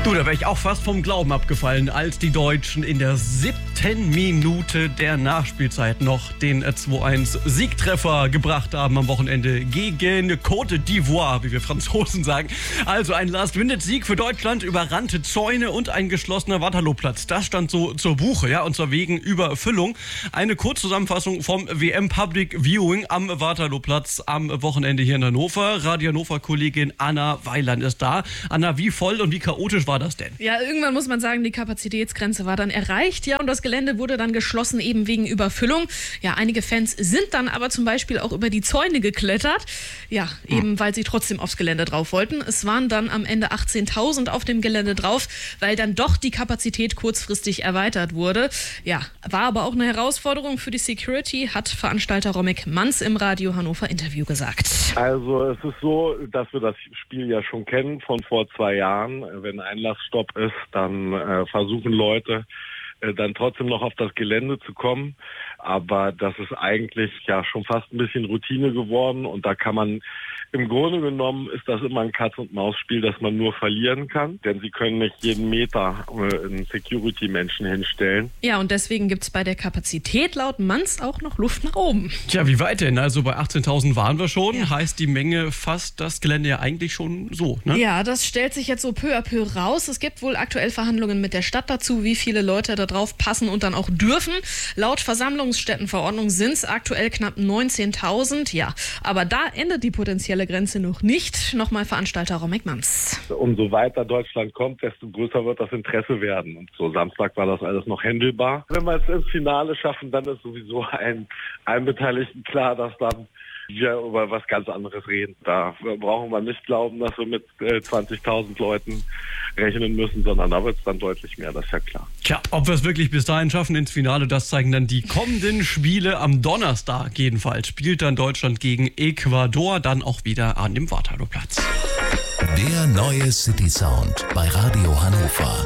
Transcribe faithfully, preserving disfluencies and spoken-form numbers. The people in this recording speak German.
Du, da wäre ich auch fast vom Glauben abgefallen, als die Deutschen in der siebten Minute der Nachspielzeit noch den zwei eins Siegtreffer gebracht haben am Wochenende gegen Côte d'Ivoire, wie wir Franzosen sagen. Also ein Last-Minute-Sieg für Deutschland, überrannte Zäune und ein geschlossener Waterloo-Platz. Das stand so zur Buche, ja, und zwar wegen Überfüllung. Eine Kurzzusammenfassung vom W M Public Viewing am Waterloo-Platz am Wochenende hier in Hannover. Radio Hannover-Kollegin Anna Weiland ist da. Anna, wie voll und wie chaotisch war das denn? Ja, irgendwann muss man sagen, die Kapazitätsgrenze war dann erreicht, ja, und das Gelände wurde dann geschlossen, eben wegen Überfüllung. Ja, einige Fans sind dann aber zum Beispiel auch über die Zäune geklettert, ja, eben hm. weil sie trotzdem aufs Gelände drauf wollten. Es waren dann am Ende achtzehntausend auf dem Gelände drauf, weil dann doch die Kapazität kurzfristig erweitert wurde. Ja, war aber auch eine Herausforderung für die Security, hat Veranstalter Romek Manz im Radio Hannover Interview gesagt. Also es ist so, dass wir das Spiel ja schon kennen von vor zwei Jahren. Wenn Einlassstopp ist, dann äh, versuchen Leute äh, dann trotzdem noch auf das Gelände zu kommen. Aber das ist eigentlich ja schon fast ein bisschen Routine geworden und da kann man, im Grunde genommen ist das immer ein Katz-und-Maus-Spiel, das man nur verlieren kann, denn sie können nicht jeden Meter äh, einen Security-Menschen hinstellen. Ja, und deswegen gibt es bei der Kapazität laut Manz auch noch Luft nach oben. Tja, wie weit denn? Also bei achtzehntausend waren wir schon, ja. Heißt die Menge fast das Gelände ja eigentlich schon so, ne? Ja, das stellt sich jetzt so peu à peu raus. Es gibt wohl aktuell Verhandlungen mit der Stadt dazu, wie viele Leute da drauf passen und dann auch dürfen. Laut Versammlungsstättenverordnung sind es aktuell knapp neunzehntausend, ja. Aber da endet die potenzielle Grenze noch nicht. Nochmal Veranstalter Romek Manz. Umso weiter Deutschland kommt, desto größer wird das Interesse werden. Und so Samstag war das alles noch händelbar. Wenn wir es ins Finale schaffen, dann ist sowieso allen, allen Beteiligten klar, dass dann wir über was ganz anderes reden. Da brauchen wir nicht glauben, dass wir mit äh, zwanzigtausend Leuten rechnen müssen, sondern da wird es dann deutlich mehr, das ist ja klar. Tja, ob wir es wirklich bis dahin schaffen ins Finale, das zeigen dann die kommenden Spiele. Am Donnerstag jedenfalls spielt dann Deutschland gegen Ecuador, dann auch wieder an dem Waterloo-Platz. Der neue City Sound bei Radio Hannover.